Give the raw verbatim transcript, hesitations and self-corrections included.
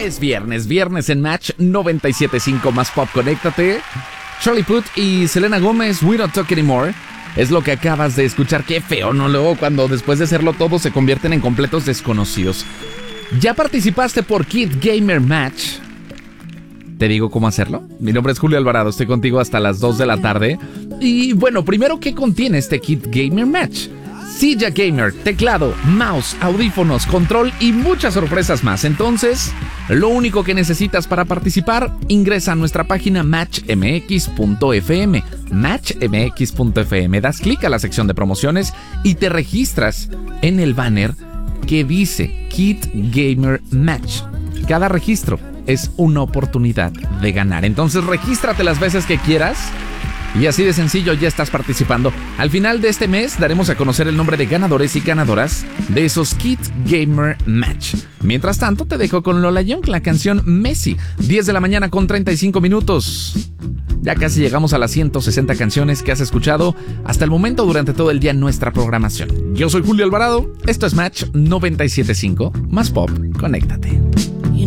Es viernes, viernes en Match noventa y siete punto cinco más Pop, conéctate. Charlie Puth y Selena Gómez, We Don't Talk Anymore. Es lo que acabas de escuchar. Qué feo, ¿no? Luego cuando después de hacerlo todo se convierten en completos desconocidos. ¿Ya participaste por Kid Gamer Match? ¿Te digo cómo hacerlo? Mi nombre es Julio Alvarado, estoy contigo hasta las dos de la tarde. Y bueno, primero, ¿qué contiene este Kid Gamer Match? Silla gamer, teclado, mouse, audífonos, control y muchas sorpresas más. Entonces, lo único que necesitas para participar, ingresa a nuestra página match m x punto f m. match m x punto f m. Das clic a la sección de promociones y te registras en el banner que dice Kid Gamer Match. Cada registro es una oportunidad de ganar. Entonces, regístrate las veces que quieras. Y así de sencillo ya estás participando. Al final de este mes daremos a conocer el nombre de ganadores y ganadoras de esos Kid Gamer Match. Mientras tanto, te dejo con Lola Young, la canción Messi. diez de la mañana con treinta y cinco minutos. Ya casi llegamos a las ciento sesenta canciones que has escuchado hasta el momento durante todo el día en nuestra programación. Yo soy Julio Alvarado, esto es Match noventa y siete punto cinco más Pop, conéctate.